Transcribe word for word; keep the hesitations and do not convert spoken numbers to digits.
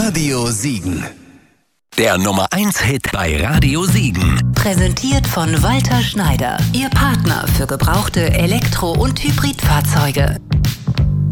Radio Siegen. Der Nummer eins Hit bei Radio Siegen. Präsentiert von Walter Schneider, Ihr Partner für gebrauchte Elektro- und Hybridfahrzeuge.